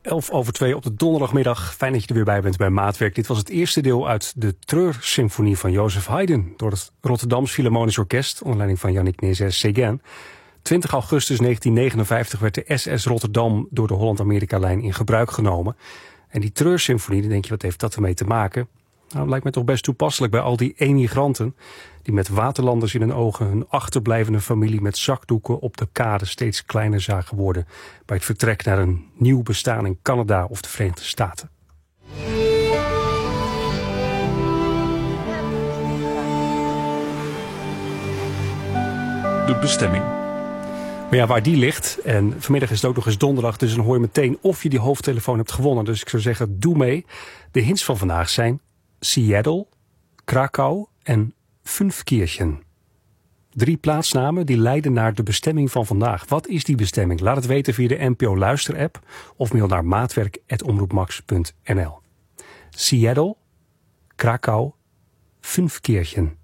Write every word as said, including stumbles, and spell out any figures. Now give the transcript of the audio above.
elf over twee op de donderdagmiddag. Fijn dat je er weer bij bent bij Maatwerk. Dit was het eerste deel uit de Treursymfonie van Joseph Haydn door het Rotterdams Philharmonisch Orkest onder leiding van Yannick Nézet-Séguin. twintig augustus negentien negenenvijftig werd de S S Rotterdam door de Holland-Amerika-lijn in gebruik genomen. En die Treursymfonie, dan denk je, wat heeft dat ermee te maken? Nou, het lijkt me toch best toepasselijk bij al die emigranten die met waterlanders in hun ogen hun achterblijvende familie met zakdoeken op de kade steeds kleiner zagen worden bij het vertrek naar een nieuw bestaan in Canada of de Verenigde Staten. De bestemming. Maar ja, waar die ligt, en vanmiddag is het ook nog eens donderdag, dus dan hoor je meteen of je die hoofdtelefoon hebt gewonnen. Dus ik zou zeggen, doe mee. De hints van vandaag zijn Seattle, Krakau en Fünfkirchen. Drie plaatsnamen die leiden naar de bestemming van vandaag. Wat is die bestemming? Laat het weten via de N P O Luister-app of mail naar maatwerk apenstaartje omroepmax punt n l. Seattle, Krakau, Fünfkirchen.